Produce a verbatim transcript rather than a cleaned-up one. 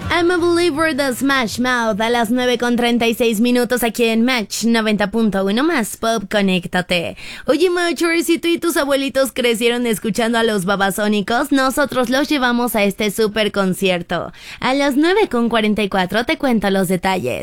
I'm a Believer de Smash Mouth a las nueve con treinta y seis minutos aquí en Match noventa punto uno más Pop, conéctate. Oye, Mature, si tú y tus abuelitos crecieron escuchando a los Babasónicos, nosotros los llevamos a este super concierto. A las nueve con cuarenta y cuatro te cuento los detalles.